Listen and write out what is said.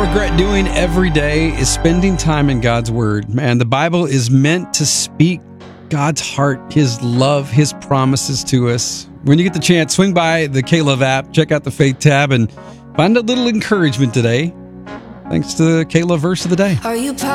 regret doing every day is spending time in God's Word. Man, the Bible is meant to speak God's heart, His love, His promises to us. When you get the chance, swing by the K-Love app, check out the Faith tab, and find a little encouragement today. Thanks to the K-Love Verse of the Day. Are you